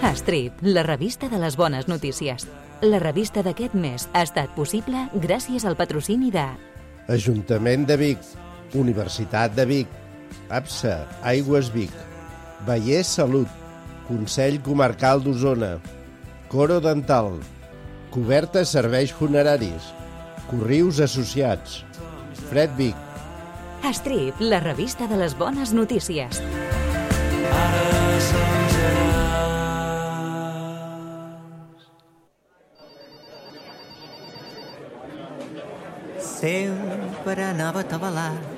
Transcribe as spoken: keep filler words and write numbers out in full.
Strip, la revista de les bones notícies. La revista d'aquest mes ha estat possible gràcies al patrocini de Ajuntament de Vic, Universitat de Vic, APSA, Aigües Vic, Vallès Salut, Consell Comarcal d'Osona, Coro Dental, Coberta Serveis Funeraris, Corrius Associats, Fred Vic. Strip, la revista de les bones notícies. Sempre anava atabalat